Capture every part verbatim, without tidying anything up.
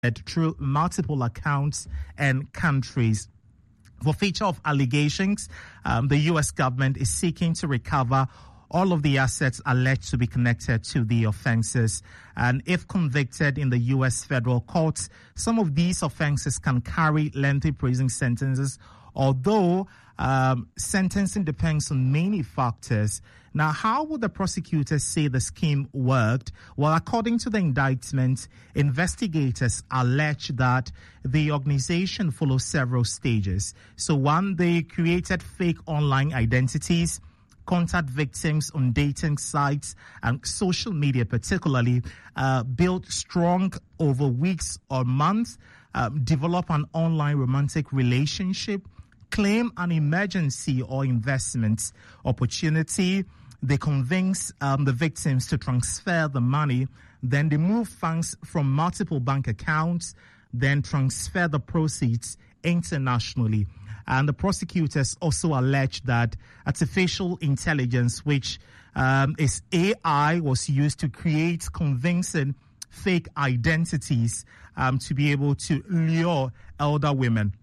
through multiple accounts and countries. For feature of allegations, um, the U S government is seeking to recover all of the assets alleged to be connected to the offenses. And if convicted in the U S federal courts, some of these offenses can carry lengthy prison sentences, although um, sentencing depends on many factors. Now, how would the prosecutors say the scheme worked? Well, according to the indictment, investigators allege that the organization follows several stages. So one, they created fake online identities, contact victims on dating sites and social media particularly, uh, built strong over weeks or months, um, develop an online romantic relationship, claim an emergency or investment opportunity. They convince um, the victims to transfer the money. Then they move funds from multiple bank accounts, then transfer the proceeds internationally. And the prosecutors also allege that artificial intelligence, which um, is A I, was used to create convincing fake identities um, to be able to lure elder women.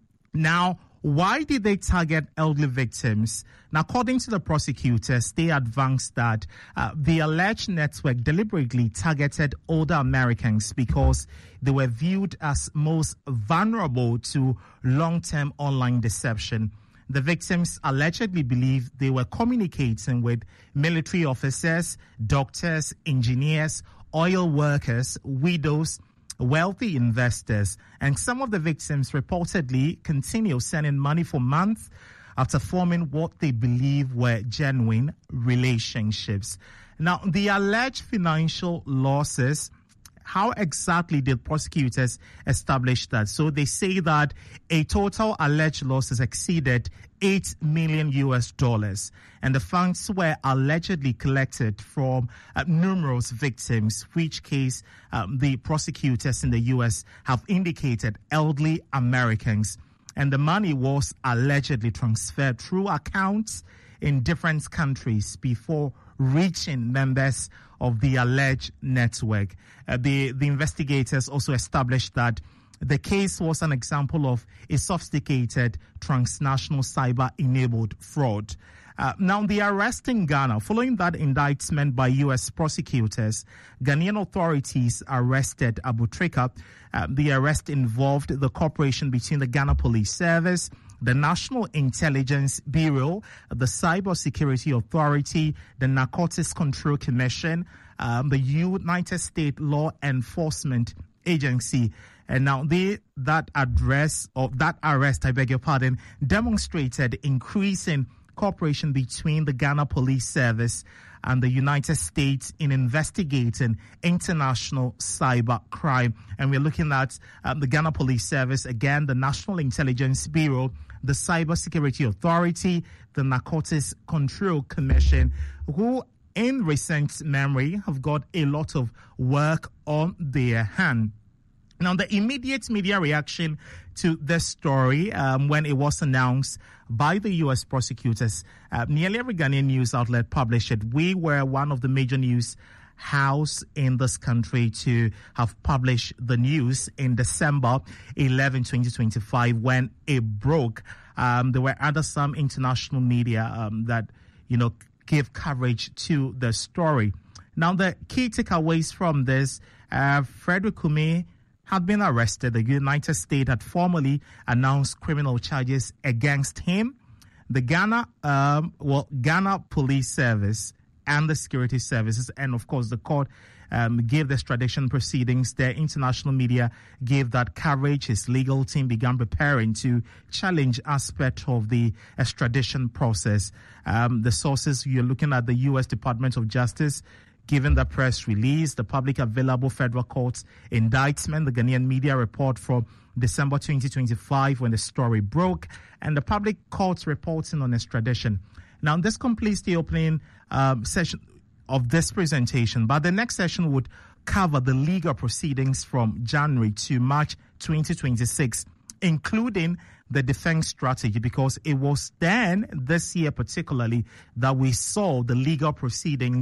Now, why did they target elderly victims? Now, according to the prosecutors, they advanced that uh, the alleged network deliberately targeted older Americans because they were viewed as most vulnerable to long-term online deception. The victims allegedly believed they were communicating with military officers, doctors, engineers, oil workers, widows, wealthy investors, and some of the victims reportedly continue sending money for months after forming what they believe were genuine relationships. Now, the alleged financial losses, how exactly did prosecutors establish that? So they say that a total alleged losses exceeded eight million U S dollars, and the funds were allegedly collected from uh, numerous victims, which case um, the prosecutors in the U S have indicated elderly Americans. And the money was allegedly transferred through accounts in different countries before reaching members of the alleged network. Uh, the, the investigators also established that the case was an example of a sophisticated transnational cyber-enabled fraud. Uh, now, the arrest in Ghana, following that indictment by U S prosecutors, Ghanaian authorities arrested Abu Trika. Uh, the arrest involved the cooperation between the Ghana Police Service, the National Intelligence Bureau, the Cyber Security Authority, the Narcotics Control Commission, um, the United States Law Enforcement Agency. And now they, that address or that arrest, I beg your pardon, demonstrated increasing cooperation between the Ghana Police Service and the United States in investigating international cyber crime. And we're looking at um, the Ghana Police Service, again, the National Intelligence Bureau, the Cyber Security Authority, the Narcotics Control Commission, who in recent memory have got a lot of work on their hand. Now, the immediate media reaction to this story um, when it was announced by the U S prosecutors, uh, nearly every Ghanaian news outlet published it. We were one of the major news house in this country to have published the news in December eleventh, twenty twenty-five when it broke. Um, there were other some international media um, that, you know, gave coverage to the story. Now, the key takeaways from this, uh, Frederick Kumi had been arrested. The United States had formally announced criminal charges against him. The Ghana, um, well, Ghana Police Service and the security services, and of course the court um, gave the extradition proceedings. The international media gave that coverage. His legal team began preparing to challenge aspects of the extradition process. Um, the sources, you're looking at the U S Department of Justice, given the press release, the public available federal court's indictment, the Ghanaian media report from December twenty twenty-five when the story broke, and the public court's reporting on extradition. Now, this completes the opening um, session of this presentation, but the next session would cover the legal proceedings from January to March twenty twenty-six, including the defense strategy, because it was then, this year particularly, that we saw the legal proceedings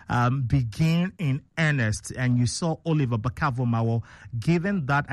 um, begin in earnest, and you saw Oliver Barker-Vormawor given that